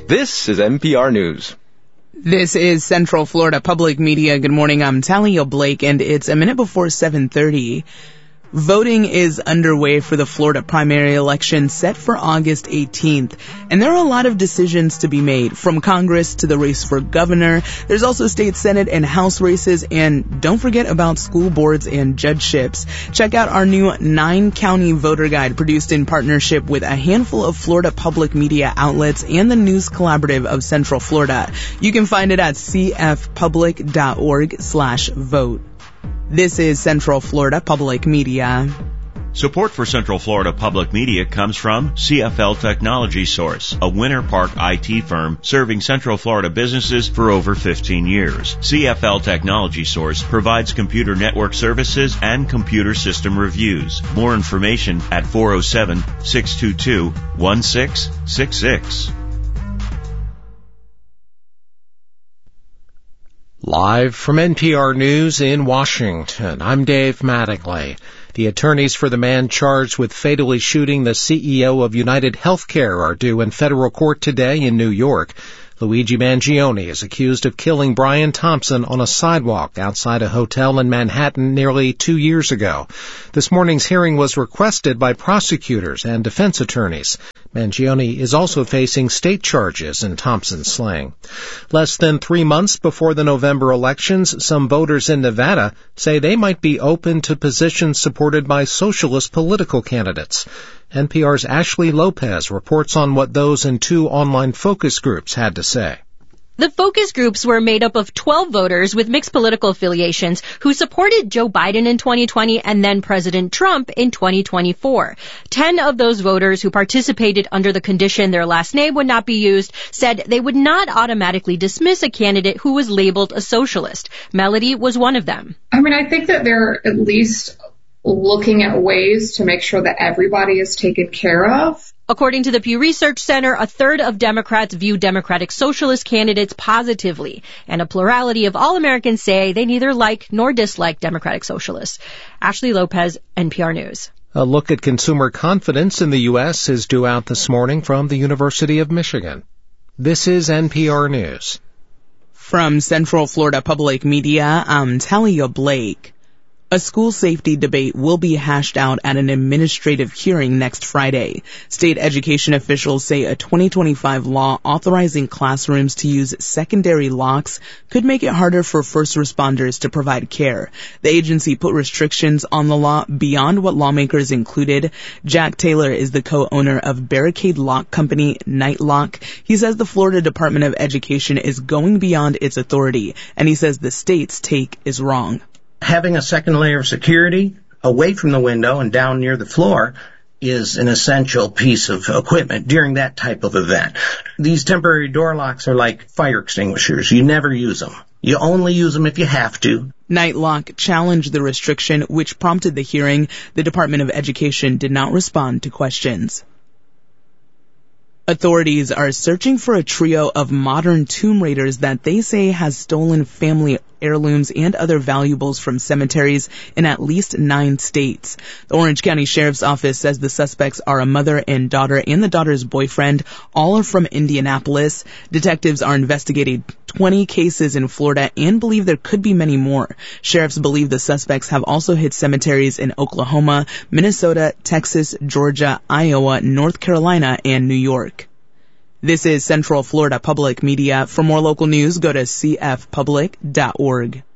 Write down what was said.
This is NPR News. This is Central Florida Public Media. Good morning, I'm Talia Blake, and it's a minute before 7:30. Voting is underway for the Florida primary election set for August 18th. And there are a lot of decisions to be made, from Congress to the race for governor. There's also state Senate and House races, and don't forget about school boards and judgeships. Check out our new 9-county voter guide produced in partnership with a handful of Florida public media outlets and the News Collaborative of Central Florida. You can find it at cfpublic.org/vote. This is Central Florida Public Media. Support for Central Florida Public Media comes from CFL Technology Source, a Winter Park IT firm serving Central Florida businesses for over 15 years. CFL Technology Source provides computer network services and computer system reviews. More information at 407-622-1666. Live from NPR News in Washington, I'm Dave Mattingly. The attorneys for the man charged with fatally shooting the CEO of United Healthcare are due in federal court today in New York. Luigi Mangione is accused of killing Brian Thompson on a sidewalk outside a hotel in Manhattan nearly 2 years ago. This morning's hearing was requested by prosecutors and defense attorneys. Mangione is also facing state charges in Thompson's slaying. Less than 3 months before the November elections, some voters in Nevada say they might be open to positions supported by socialist political candidates. NPR's Ashley Lopez reports on what those in 2 online focus groups had to say. The focus groups were made up of 12 voters with mixed political affiliations who supported Joe Biden in 2020 and then President Trump in 2024. 10 of those voters who participated under the condition their last name would not be used said they would not automatically dismiss a candidate who was labeled a socialist. Melody was one of them. I think that they're at least looking at ways to make sure that everybody is taken care of. According to the Pew Research Center, a third of Democrats view Democratic Socialist candidates positively, and a plurality of all Americans say they neither like nor dislike Democratic Socialists. Ashley Lopez, NPR News. A look at consumer confidence in the U.S. is due out this morning from the University of Michigan. This is NPR News. From Central Florida Public Media, I'm Talia Blake. A school safety debate will be hashed out at an administrative hearing next Friday. State education officials say a 2025 law authorizing classrooms to use secondary locks could make it harder for first responders to provide care. The agency put restrictions on the law beyond what lawmakers included. Jack Taylor is the co-owner of barricade lock company Nightlock. He says the Florida Department of Education is going beyond its authority, and he says the state's take is wrong. Having a second layer of security away from the window and down near the floor is an essential piece of equipment during that type of event. These temporary door locks are like fire extinguishers. You never use them. You only use them if you have to. Nightlock challenged the restriction, which prompted the hearing. The Department of Education did not respond to questions. Authorities are searching for a trio of modern tomb raiders that they say has stolen family heirlooms and other valuables from cemeteries in at least 9 states. The Orange County Sheriff's Office says the suspects are a mother and daughter and the daughter's boyfriend. All are from Indianapolis. Detectives are investigating 20 cases in Florida and believe there could be many more. Sheriffs believe the suspects have also hit cemeteries in Oklahoma, Minnesota, Texas, Georgia, Iowa, North Carolina, and New York. This is Central Florida Public Media. For more local news, go to cfpublic.org.